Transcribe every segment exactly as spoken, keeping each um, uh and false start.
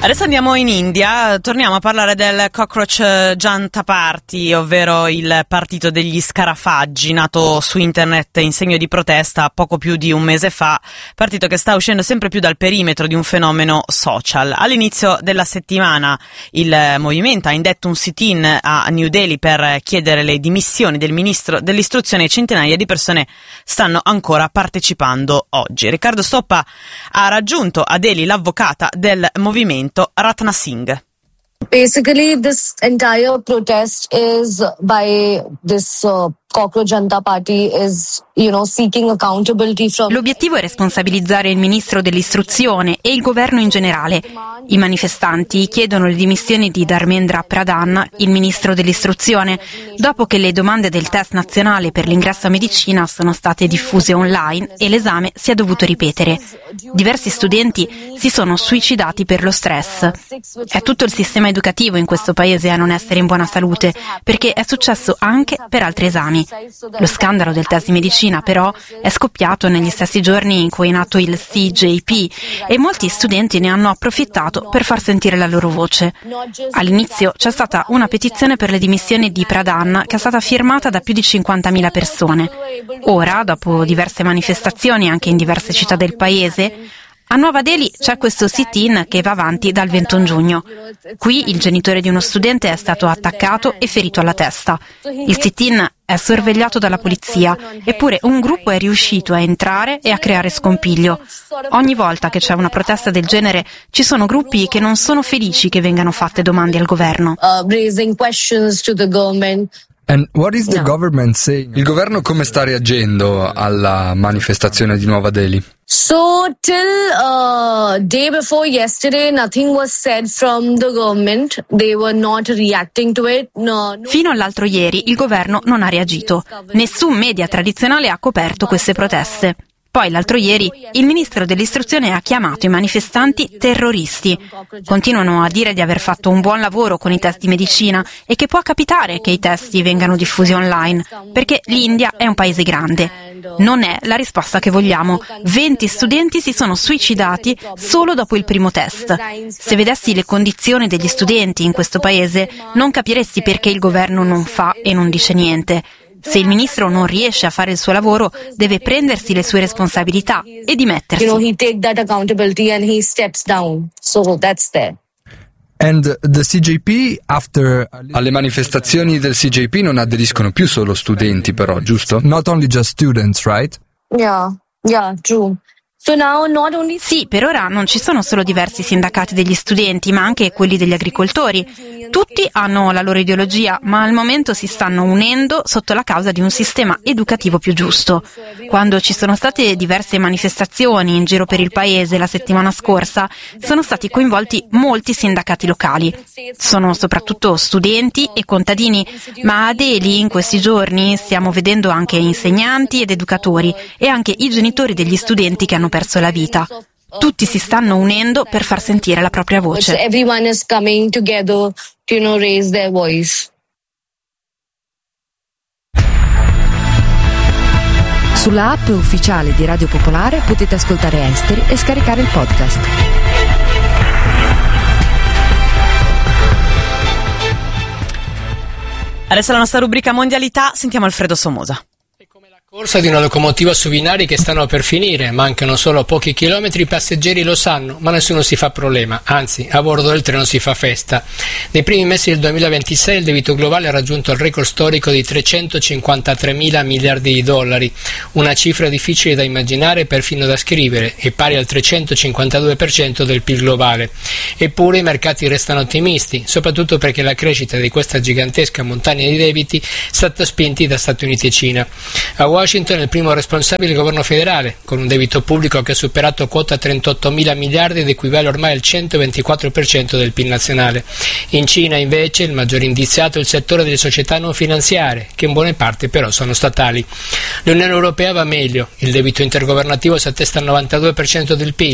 Adesso andiamo in India, torniamo a parlare del Cockroach Janta Party, ovvero il partito degli scarafaggi, nato su internet in segno di protesta poco più di un mese fa, partito che sta uscendo sempre più dal perimetro di un fenomeno social. All'inizio della settimana il movimento ha indetto un sit-in a New Delhi per chiedere le dimissioni del ministro dell'istruzione e centinaia di persone stanno ancora partecipando oggi. Riccardo Stoppa ha raggiunto a Delhi l'avvocata del movimento Ratna Singh. Basically, this entire protest is by this uh, Cockroach Janta Party is, you know, seeking accountability from... L'obiettivo è responsabilizzare il ministro dell'istruzione e il governo in generale. I manifestanti chiedono le dimissioni di Dharmendra Pradhan, il ministro dell'istruzione, dopo che le domande del test nazionale per l'ingresso a medicina sono state diffuse online e l'esame si è dovuto ripetere. Diversi studenti si sono suicidati per lo stress. È tutto il sistema educativo in questo paese a non essere in buona salute, perché è successo anche per altri esami. Lo scandalo del test di medicina, però, è scoppiato negli stessi giorni in cui è nato il C J P e molti studenti ne hanno approfittato per far sentire la loro voce. All'inizio c'è stata una petizione per le dimissioni di Pradhan che è stata firmata da più di cinquantamila persone. Ora, dopo diverse manifestazioni anche in diverse città del paese, a Nuova Delhi c'è questo sit-in che va avanti dal ventuno giugno. Qui il genitore di uno studente è stato attaccato e ferito alla testa. Il sit-in è sorvegliato dalla polizia, eppure un gruppo è riuscito a entrare e a creare scompiglio. Ogni volta che c'è una protesta del genere ci sono gruppi che non sono felici che vengano fatte domande al governo. And what is the no. government saying? Il governo come sta reagendo alla manifestazione di Nuova Delhi? So till uh, day before yesterday, nothing was said from the government. They were not reacting to it. No, no. Fino all'altro ieri il governo non ha reagito. Nessun media tradizionale ha coperto queste proteste. Poi l'altro ieri il ministro dell'istruzione ha chiamato i manifestanti terroristi. Continuano a dire di aver fatto un buon lavoro con i test di medicina e che può capitare che i testi vengano diffusi online, perché l'India è un paese grande. Non è la risposta che vogliamo. venti studenti si sono suicidati solo dopo il primo test. Se vedessi le condizioni degli studenti in questo paese, non capiresti perché il governo non fa e non dice niente. Se il ministro non riesce a fare il suo lavoro, deve prendersi le sue responsabilità e dimettersi. You know, he take that accountability and he steps down. So that's there. And the C J P after Alle manifestazioni del C J P non aderiscono più solo studenti, però, giusto? Not only just students, right? Yeah, yeah, true. So now not only... Sì, per ora non ci sono solo diversi sindacati degli studenti, ma anche quelli degli agricoltori. Tutti hanno la loro ideologia, ma al momento si stanno unendo sotto la causa di un sistema educativo più giusto. Quando ci sono state diverse manifestazioni in giro per il paese la settimana scorsa, sono stati coinvolti molti sindacati locali. Sono soprattutto studenti e contadini, ma a Delhi in questi giorni stiamo vedendo anche insegnanti ed educatori e anche i genitori degli studenti che hanno perso la vita. Tutti si stanno unendo per far sentire la propria voce. Everyone is coming together to, you know, raise their voice. Sulla app ufficiale di Radio Popolare potete ascoltare Esteri e scaricare il podcast. Adesso la nostra rubrica Mondialità, sentiamo Alfredo Somosa. Corsa di una locomotiva su binari che stanno per finire, mancano solo pochi chilometri, i passeggeri lo sanno, ma nessuno si fa problema, anzi a bordo del treno si fa festa. Nei primi mesi del duemilaventisei il debito globale ha raggiunto il record storico di trecentocinquantatremila miliardi di dollari, una cifra difficile da immaginare e perfino da scrivere, e pari al trecentocinquantadue per cento del P I L globale. Eppure i mercati restano ottimisti, soprattutto perché la crescita di questa gigantesca montagna di debiti è stata spinta da Stati Uniti e Cina. A Washington è il primo responsabile il governo federale, con un debito pubblico che ha superato quota trentottomila miliardi ed equivale ormai al centoventiquattro per cento del P I L nazionale. In Cina, invece, il maggior indiziato è il settore delle società non finanziarie, che in buona parte però sono statali. L'Unione Europea va meglio, il debito intergovernativo si attesta al novantadue per cento del P I L.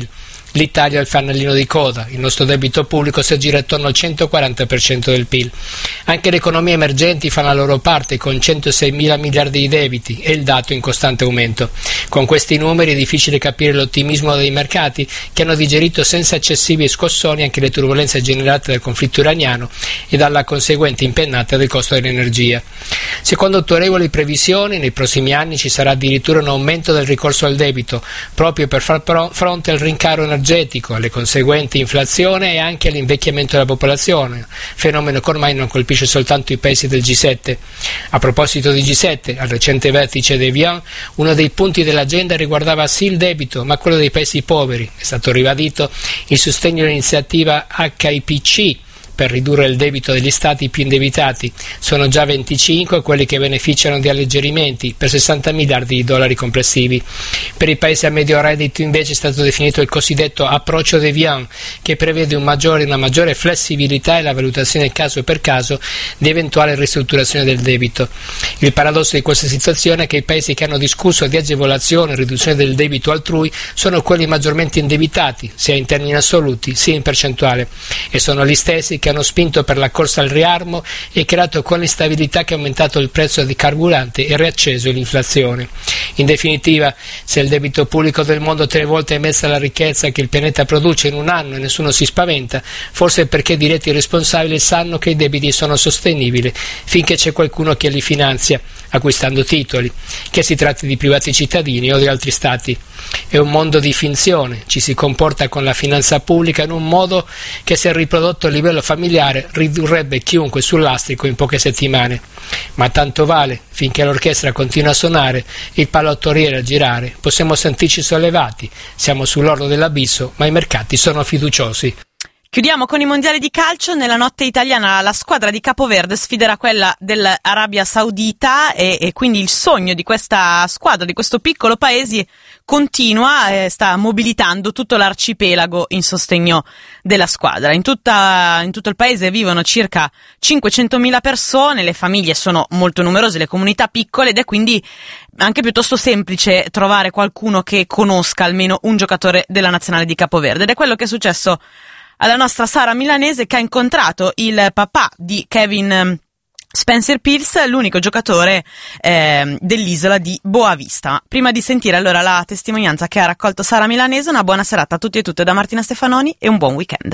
L'Italia è il fanalino di coda, il nostro debito pubblico si aggira attorno al centoquaranta per cento del P I L. Anche le economie emergenti fanno la loro parte con centoseimila miliardi di debiti e il dato in costante aumento. Con questi numeri è difficile capire l'ottimismo dei mercati che hanno digerito senza eccessivi scossoni anche le turbolenze generate dal conflitto iraniano e dalla conseguente impennata del costo dell'energia. Secondo autorevoli previsioni, nei prossimi anni ci sarà addirittura un aumento del ricorso al debito, proprio per far fronte al rincaro energetico, alle conseguenti inflazione e anche all'invecchiamento della popolazione, fenomeno che ormai non colpisce soltanto i paesi del G sette. A proposito di G sette, al recente vertice di Evian, uno dei punti dell'agenda riguardava sì il debito, ma quello dei paesi poveri. È stato ribadito il sostegno all'iniziativa H I P C per ridurre il debito degli stati più indebitati. Sono già venticinque quelli che beneficiano di alleggerimenti per sessanta miliardi di dollari complessivi. Per i paesi a medio reddito invece è stato definito il cosiddetto approccio Devian, che prevede un maggiore, una maggiore flessibilità e la valutazione caso per caso di eventuale ristrutturazione del debito. Il paradosso di questa situazione è che i paesi che hanno discusso di agevolazione e riduzione del debito altrui sono quelli maggiormente indebitati, sia in termini assoluti sia in percentuale, e sono gli stessi che hanno spinto per la corsa al riarmo e creato quell'instabilità che ha aumentato il prezzo di carburante e riacceso l'inflazione. In definitiva, se il debito pubblico del mondo tre volte è messa la ricchezza che il pianeta produce in un anno e nessuno si spaventa, forse è perché i diretti responsabili sanno che i debiti sono sostenibili finché c'è qualcuno che li finanzia, acquistando titoli, che si tratti di privati cittadini o di altri stati. È un mondo di finzione, ci si comporta con la finanza pubblica in un modo che, se riprodotto a livello familiare, ridurrebbe chiunque sul lastrico in poche settimane. Ma tanto vale, finché l'orchestra continua a suonare, il pallottoliere a girare, possiamo sentirci sollevati, siamo sull'orlo dell'abisso, ma i mercati sono fiduciosi. Chiudiamo con i mondiali di calcio. Nella notte italiana la squadra di Capoverde sfiderà quella dell'Arabia Saudita e, e quindi il sogno di questa squadra, di questo piccolo paese, continua e sta mobilitando tutto l'arcipelago in sostegno della squadra. In, tutta, in tutto il paese vivono circa cinquecentomila persone, le famiglie sono molto numerose, le comunità piccole, ed è quindi anche piuttosto semplice trovare qualcuno che conosca almeno un giocatore della nazionale di Capoverde, ed è quello che è successo alla nostra Sara Milanese, che ha incontrato il papà di Kevin Spencer Pearce, l'unico giocatore eh, dell'isola di Boavista. Prima di sentire allora la testimonianza che ha raccolto Sara Milanese, una buona serata a tutti e tutte da Martina Stefanoni e un buon weekend.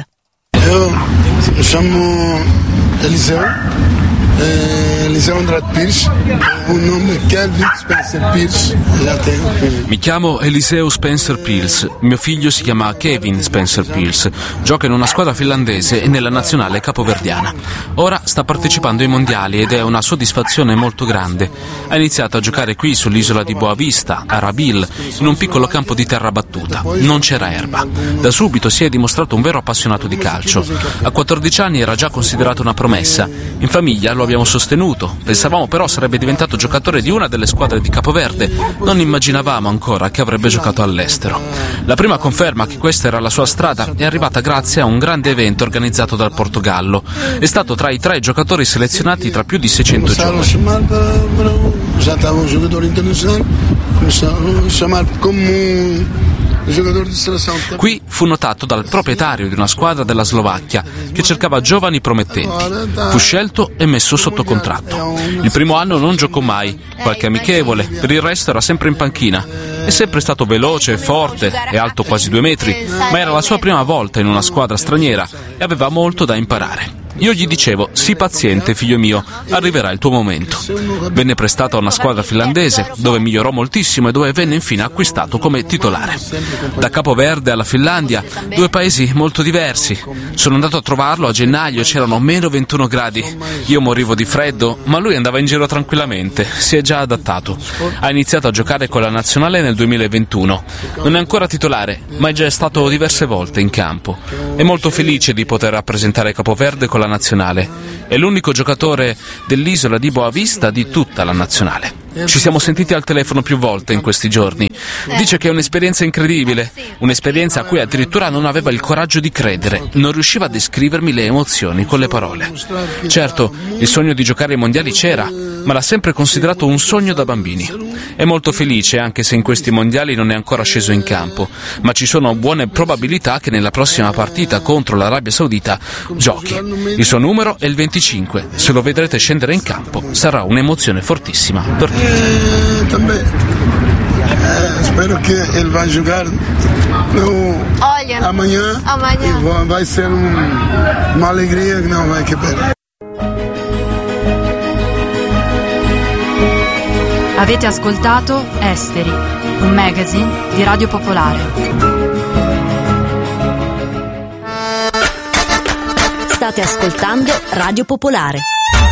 Io siamo Eliseo, eh, Eliseo Andrade Pearce, un nome Kevin Spencer Pearce. Mi chiamo Eliseo Spencer Pearce, mio figlio si chiama Kevin Spencer Pearce, gioca in una squadra finlandese e nella nazionale capoverdiana. Ora sta partecipando ai mondiali ed è una soddisfazione molto grande. Ha iniziato a giocare qui sull'isola di Boavista, a Rabil, in un piccolo campo di terra battuta. Non c'era erba. Da subito si è dimostrato un vero appassionato di calcio. A quattordici anni era già considerato una promessa. In famiglia lo abbiamo sostenuto. Pensavamo però sarebbe diventato giocatore di una delle squadre di Capoverde. Non immaginavamo ancora che avrebbe giocato all'estero. La prima conferma che questa era la sua strada è arrivata grazie a un grande evento organizzato dal Portogallo. È stato tra i tre giocatori selezionati tra più di seicento giovani. Qui fu notato dal proprietario di una squadra della Slovacchia che cercava giovani promettenti. Fu scelto e messo sotto contratto. Il primo anno non giocò mai, qualche amichevole, per il resto era sempre in panchina. È sempre stato veloce, forte, è alto quasi due metri, ma era la sua prima volta in una squadra straniera e aveva molto da imparare. Io gli dicevo, sii paziente figlio mio, arriverà il tuo momento. Venne prestato a una squadra finlandese, dove migliorò moltissimo e dove venne infine acquistato come titolare. Da Capoverde alla Finlandia, due paesi molto diversi. Sono andato a trovarlo a gennaio, c'erano meno ventuno gradi. Io morivo di freddo, ma lui andava in giro tranquillamente, si è già adattato. Ha iniziato a giocare con la nazionale nel duemilaventuno. Non è ancora titolare, ma è già stato diverse volte in campo. È molto felice di poter rappresentare Capoverde con la nazionale. È l'unico giocatore dell'isola di Boavista di tutta la nazionale. Ci siamo sentiti al telefono più volte in questi giorni. Dice che è un'esperienza incredibile, un'esperienza a cui addirittura non aveva il coraggio di credere, non riusciva a descrivermi le emozioni con le parole. Certo, il sogno di giocare ai mondiali c'era, ma l'ha sempre considerato un sogno da bambini. È molto felice anche se in questi mondiali non è ancora sceso in campo, ma ci sono buone probabilità che nella prossima partita contro l'Arabia Saudita giochi. Il suo numero è il venticinque, se lo vedrete scendere in campo sarà un'emozione fortissima per tutti. Eh, também. Eh, spero che ele vai jogar no, amanhã, amanhã. E vai ser um, uma alegria que não vai quebrar. Avete ascoltato Esteri, un magazine di Radio Popolare. State ascoltando Radio Popolare.